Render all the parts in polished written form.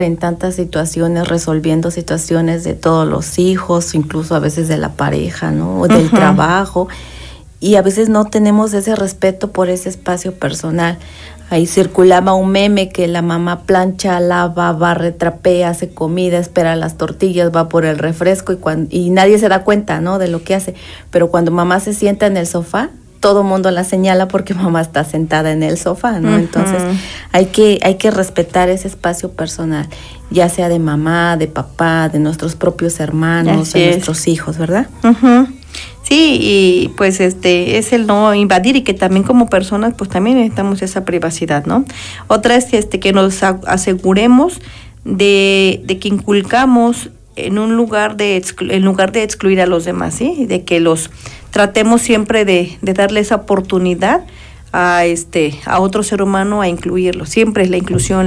en tantas situaciones, resolviendo situaciones de todos los hijos, incluso a veces de la pareja, ¿no? O del trabajo. Y a veces no tenemos ese respeto por ese espacio personal. Ahí circulaba un meme que la mamá plancha, lava, barre, trapea, hace comida, espera las tortillas, va por el refresco y nadie se da cuenta, ¿no? De lo que hace. Pero cuando mamá se sienta en el sofá, todo mundo la señala porque mamá está sentada en el sofá, ¿no? Entonces hay que respetar ese espacio personal, ya sea de mamá, de papá, de nuestros propios hermanos, de nuestros hijos, ¿verdad? Sí, y pues es el no invadir, y que también como personas pues también necesitamos esa privacidad, ¿no? Otra es que nos aseguremos de que inculcamos en lugar de excluir a los demás, ¿sí? De que los tratemos siempre de darle esa oportunidad a otro ser humano, a incluirlo. Siempre es la inclusión.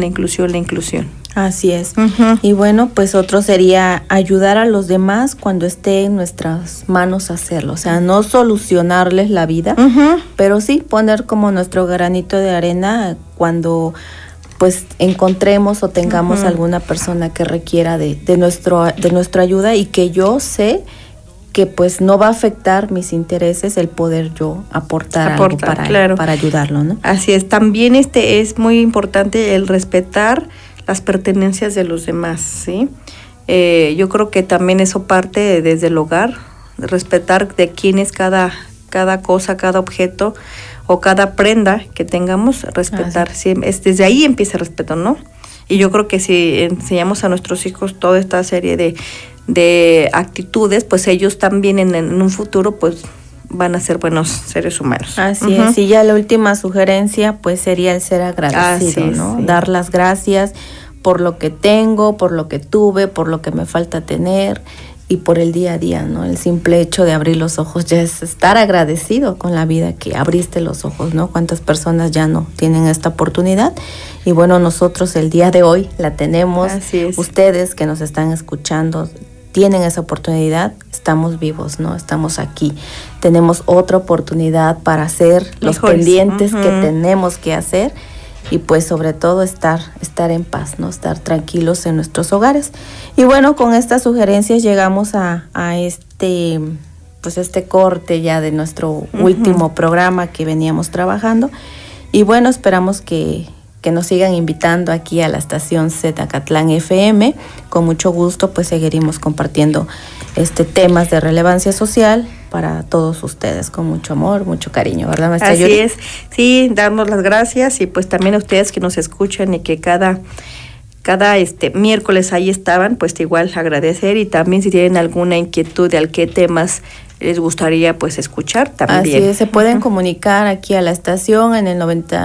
Así es. Y bueno, pues otro sería ayudar a los demás cuando esté en nuestras manos hacerlo. O sea, no solucionarles la vida, pero sí poner como nuestro granito de arena cuando pues encontremos o tengamos alguna persona que requiera de nuestra ayuda, y que yo sé que pues no va a afectar mis intereses el poder yo aportar algo para ayudarlo, ¿no? Así es. También es muy importante el respetar las pertenencias de los demás, ¿sí? Yo creo que también eso parte desde el hogar, respetar de quién es cada cosa, cada objeto o cada prenda que tengamos, respetar. Sí, desde ahí empieza el respeto, ¿no? Y yo creo que si enseñamos a nuestros hijos toda esta serie de actitudes, pues ellos también en un futuro pues van a ser buenos seres humanos. Así es. Y ya la última sugerencia pues sería el ser agradecido, ¿no? Sí. Dar las gracias por lo que tengo, por lo que tuve, por lo que me falta tener y por el día a día, ¿no? El simple hecho de abrir los ojos ya es estar agradecido con la vida que abriste los ojos, ¿no? ¿Cuántas personas ya no tienen esta oportunidad? Y bueno, nosotros el día de hoy la tenemos. Así es. Ustedes que nos están escuchando tienen esa oportunidad, estamos vivos, ¿no? Estamos aquí. Tenemos otra oportunidad para hacer los pendientes que tenemos que hacer, y pues sobre todo estar en paz, ¿no? Estar tranquilos en nuestros hogares. Y bueno, con estas sugerencias llegamos a este corte ya de nuestro último programa que veníamos trabajando. Y bueno, esperamos que nos sigan invitando aquí a la estación Zacatlán FM. Con mucho gusto pues seguiremos compartiendo temas de relevancia social para todos ustedes, con mucho amor, mucho cariño, ¿verdad, maestra Yuri? Así es, sí, darnos las gracias, y pues también a ustedes que nos escuchan y que cada miércoles ahí estaban, pues igual agradecer, y también si tienen alguna inquietud de qué temas les gustaría pues escuchar también. Así es, se pueden comunicar aquí a la estación en el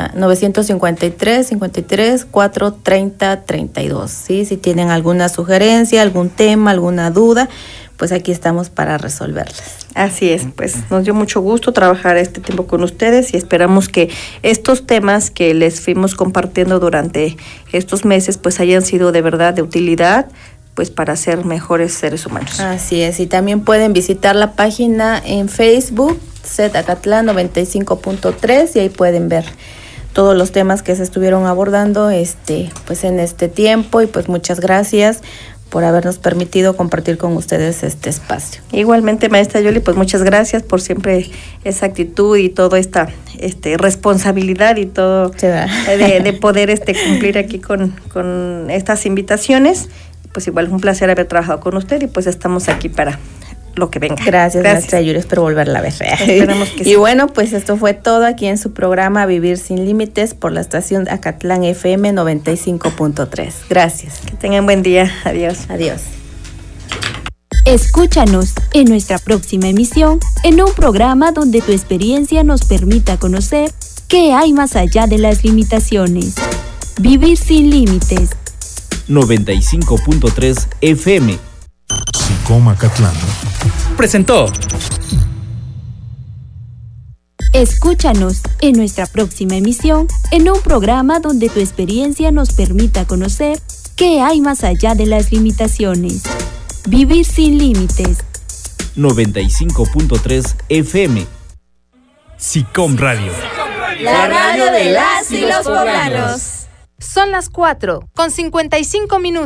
953 430 32, ¿sí? Si tienen alguna sugerencia, algún tema, alguna duda, pues aquí estamos para resolverlas. Así es, pues nos dio mucho gusto trabajar este tiempo con ustedes, y esperamos que estos temas que les fuimos compartiendo durante estos meses pues hayan sido de verdad de utilidad, pues para ser mejores seres humanos. Así es, y también pueden visitar la página en Facebook, Zacatlán 95.3, y ahí pueden ver todos los temas que se estuvieron abordando pues en este tiempo, y pues muchas gracias por habernos permitido compartir con ustedes este espacio. Igualmente, maestra Yoli, pues muchas gracias por siempre esa actitud y toda esta responsabilidad y todo de poder cumplir aquí con estas invitaciones. Pues igual es un placer haber trabajado con usted, y pues estamos aquí para lo que venga. Gracias. Maestra Yuri, espero volverla a ver. Esperamos que sí. Y bueno, pues esto fue todo aquí en su programa Vivir Sin Límites por la estación Zacatlán FM 95.3. Gracias. Que tengan buen día. Adiós. Adiós. Escúchanos en nuestra próxima emisión, en un programa donde tu experiencia nos permita conocer qué hay más allá de las limitaciones. Vivir Sin Límites. 95.3 FM. SICOM Acatlán presentó. Escúchanos en nuestra próxima emisión, en un programa donde tu experiencia nos permita conocer qué hay más allá de las limitaciones. Vivir Sin Límites. 95.3 FM. SICOM Radio. La radio de las y los poblanos. Son las 4:55.